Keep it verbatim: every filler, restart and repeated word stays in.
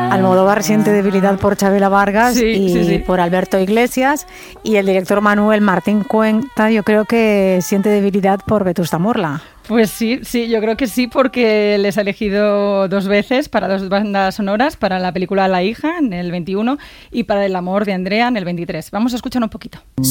Almodóvar siente debilidad por Chabela Vargas Sí, y sí, sí. por Alberto Iglesias, y el director Manuel Martín Cuenta yo creo que siente debilidad por Vetusta Morla. Pues sí, sí, yo creo que sí, porque les ha elegido dos veces para dos bandas sonoras, para la película La hija en el veintiuno y para El amor de Andrea en el veintitrés. Vamos a escuchar un poquito.